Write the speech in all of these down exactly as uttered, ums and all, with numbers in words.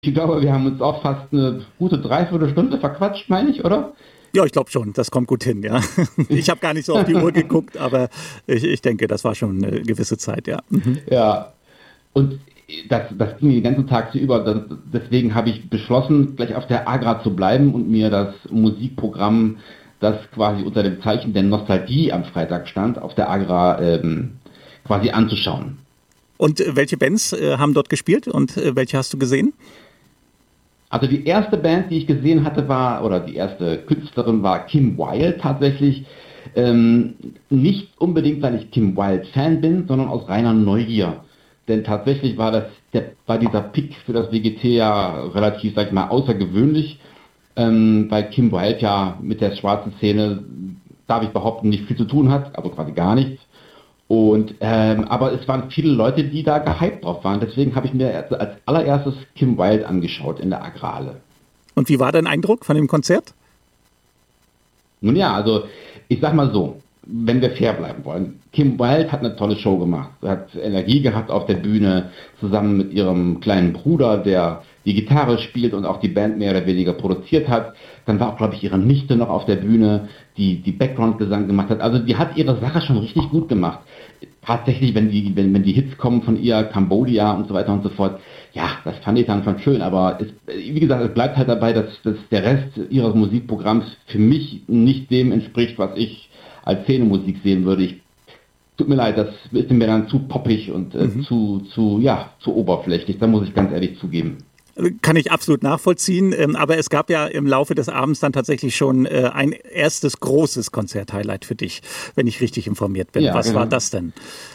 Ich glaube, wir haben uns auch fast eine gute Dreiviertelstunde verquatscht, meine ich, oder? Ja, ich glaube schon, das kommt gut hin, ja. Ich habe gar nicht so auf die Uhr geguckt, aber ich, ich denke, das war schon eine gewisse Zeit, ja. Mhm. Ja, und das, das ging den ganzen Tag so über. Das, deswegen habe ich beschlossen, gleich auf der Agra zu bleiben und mir das Musikprogramm, das quasi unter dem Zeichen der Nostalgie am Freitag stand, auf der Agra ähm, quasi anzuschauen. Und äh, welche Bands äh, haben dort gespielt und äh, welche hast du gesehen? Also die erste Band, die ich gesehen hatte, war, oder die erste Künstlerin war Kim Wilde tatsächlich. Ähm, nicht unbedingt, weil ich Kim Wilde Fan bin, sondern aus reiner Neugier. Denn tatsächlich war das, der, war dieser Pick für das W G T ja relativ, sag ich mal, außergewöhnlich, ähm, weil Kim Wilde ja mit der schwarzen Szene, darf ich behaupten, nicht viel zu tun hat, also quasi gar nichts. Und, ähm, aber es waren viele Leute, die da gehypt drauf waren. Deswegen habe ich mir als, als allererstes Kim Wilde angeschaut in der Agrale. Und wie war dein Eindruck von dem Konzert? Nun ja, also ich sag mal so, wenn wir fair bleiben wollen, Kim Wilde hat eine tolle Show gemacht. Sie hat Energie gehabt auf der Bühne, zusammen mit ihrem kleinen Bruder, der die Gitarre spielt und auch die Band mehr oder weniger produziert hat. Dann war auch, glaube ich, ihre Nichte noch auf der Bühne, die die Background-Gesang gemacht hat. Also die hat ihre Sache schon richtig gut gemacht. Tatsächlich, wenn die, wenn, wenn die Hits kommen von ihr, Cambodia und so weiter und so fort, ja, das fand ich dann schon schön. Aber es, wie gesagt, es bleibt halt dabei, dass, dass der Rest ihres Musikprogramms für mich nicht dem entspricht, was ich als Szenemusik sehen würde. Ich, tut mir leid, das ist mir dann zu poppig und äh, mhm. zu, zu, ja, zu oberflächlich. Da muss ich ganz ehrlich zugeben. Kann ich absolut nachvollziehen, aber es gab ja im Laufe des Abends dann tatsächlich schon ein erstes großes Konzert-Highlight für dich, wenn ich richtig informiert bin. Ja, was genau. war das denn?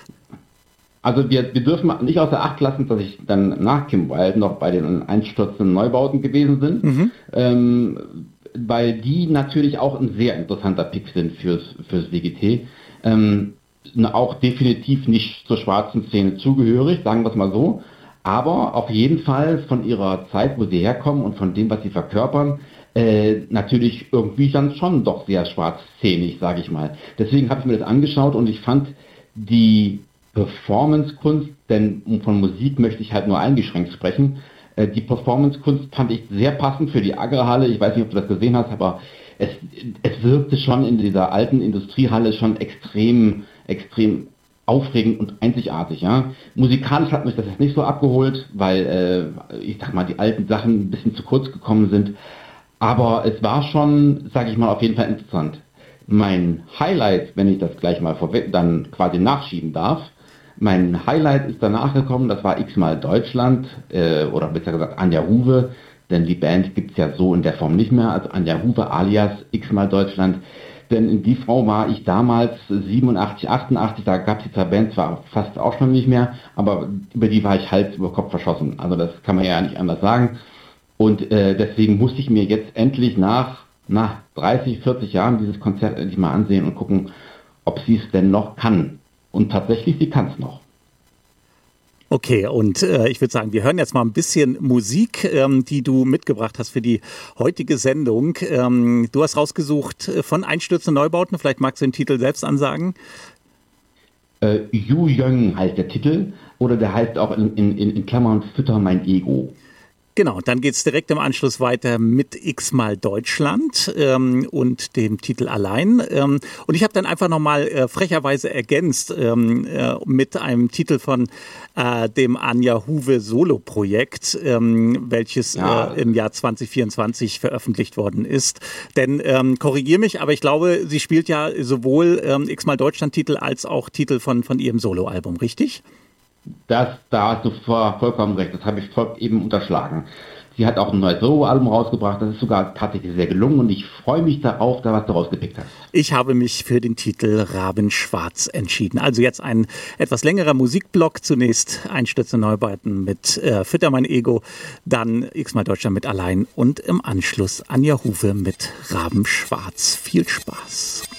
Also wir, wir dürfen nicht außer Acht lassen, dass ich dann nach Kim Wilde noch bei den einstürzenden Neubauten gewesen bin, mhm. ähm, weil die natürlich auch ein sehr interessanter Pick sind fürs, fürs W G T. Ähm, auch definitiv nicht zur schwarzen Szene zugehörig, sagen wir es mal so. Aber auf jeden Fall von ihrer Zeit, wo sie herkommen und von dem, was sie verkörpern, äh, natürlich irgendwie dann schon doch sehr schwarzszenig, sage ich mal. Deswegen habe ich mir das angeschaut und ich fand die Performance-Kunst, denn von Musik möchte ich halt nur eingeschränkt sprechen, äh, die Performance-Kunst fand ich sehr passend für die Agra-Halle. Ich weiß nicht, ob du das gesehen hast, aber es, es wirkte schon in dieser alten Industriehalle schon extrem, extrem aufregend und einzigartig, ja. Musikalisch hat mich das jetzt nicht so abgeholt, weil, äh, ich sag mal, die alten Sachen ein bisschen zu kurz gekommen sind. Aber es war schon, sage ich mal, auf jeden Fall interessant. Mein Highlight, wenn ich das gleich mal vorweg dann quasi nachschieben darf, mein Highlight ist danach gekommen, das war x-mal Deutschland, äh, oder besser gesagt Anja Huwe, denn die Band gibt's ja so in der Form nicht mehr, also Anja Huwe alias x-mal Deutschland. Denn in die Frau war ich damals siebenundachtzig, achtundachtzig, da gab es die Band zwar fast auch schon nicht mehr, aber über die war ich Hals über Kopf verschossen. Also das kann man ja nicht anders sagen. Und äh, deswegen musste ich mir jetzt endlich nach, nach dreißig, vierzig Jahren dieses Konzert endlich mal ansehen und gucken, ob sie es denn noch kann. Und tatsächlich, sie kann es noch. Okay, und äh, ich würde sagen, wir hören jetzt mal ein bisschen Musik, ähm, die du mitgebracht hast für die heutige Sendung. Ähm, du hast rausgesucht von Einstürzende Neubauten, vielleicht magst du den Titel selbst ansagen. Äh, Yu Young heißt der Titel, oder der heißt auch in, in, in Klammern Fütter mein Ego. Genau, dann geht's direkt im Anschluss weiter mit x-mal Deutschland ähm, und dem Titel Allein. Ähm, und ich habe dann einfach nochmal äh, frecherweise ergänzt ähm, äh, mit einem Titel von äh, dem Anja Huwe Solo-Projekt, ähm, welches ja. äh, im Jahr zwanzig vierundzwanzig veröffentlicht worden ist. Denn, ähm, korrigier mich, aber ich glaube, sie spielt ja sowohl ähm, x-mal Deutschland-Titel als auch Titel von, von ihrem Solo-Album, richtig? Das, da hast du vollkommen recht, das habe ich voll eben unterschlagen. Sie hat auch ein neues Solo-Album rausgebracht, das ist sogar tatsächlich sehr gelungen und ich freue mich darauf, da was du rausgepickt hast. Ich habe mich für den Titel Rabenschwarz entschieden. Also jetzt ein etwas längerer Musikblock, zunächst Einstürzende Neubauten mit äh, Fütter mein Ego, dann x-mal Deutschland mit Allein und im Anschluss Anja Huwe mit Rabenschwarz. Viel Spaß.